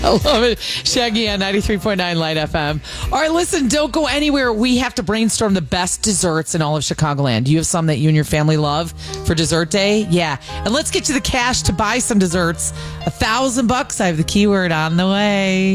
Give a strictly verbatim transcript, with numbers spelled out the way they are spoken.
I love it. Shaggy on ninety-three point nine Light F M. All right, listen, don't go anywhere. We have to brainstorm the best desserts in all of Chicagoland. Do you have some that you and your family love for dessert day? Yeah. And let's get you the cash to buy some desserts. A thousand bucks. I have the keyword on the way.